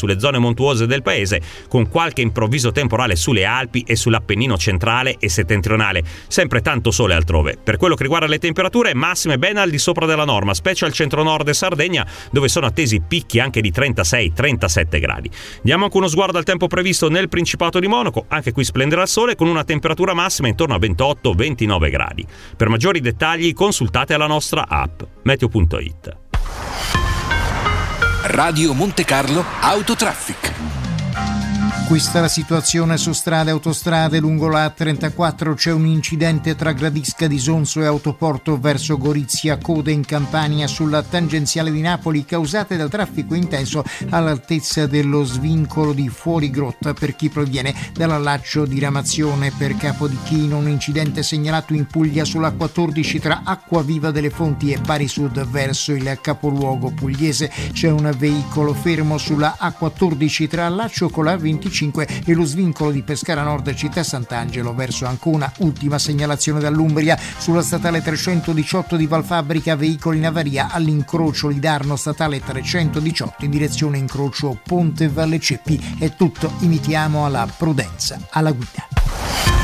sulle zone montuose del paese, con qualche improvviso temporale sulle Alpi e sull'Appennino centrale e settentrionale. Sempre tanto sole altrove. Per quello che riguarda le temperature, massime ben al di sopra della norma, specie al centro-nord e Sardegna, dove sono attesi picchi anche di 36-37 gradi. Diamo anche uno sguardo al tempo previsto nel Principato di Monaco, anche qui splenderà il sole con una temperatura massima intorno a 28-29 gradi. Per maggiori dettagli consultate la nostra app meteo.it. Radio Monte Carlo Autotraffic. Questa è la situazione su strade e autostrade. Lungo la A34 c'è un incidente tra Gradisca di Sonzo e Autoporto verso Gorizia, code in Campania sulla tangenziale di Napoli causate dal traffico intenso all'altezza dello svincolo di Fuorigrotta per chi proviene dall'allaccio di Ramazione. Per Capodichino un incidente segnalato in Puglia sulla 14 tra Acquaviva delle Fonti e Bari Sud verso il capoluogo pugliese. C'è un veicolo fermo sulla A14 tra allaccio con la 25 e lo svincolo di Pescara Nord Città Sant'Angelo verso Ancona. Ultima segnalazione dall'Umbria sulla statale 318 di Valfabbrica, veicoli in avaria all'incrocio Lidarno statale 318 in direzione incrocio Ponte Valle Ceppi. È tutto, invitiamo alla prudenza alla guida.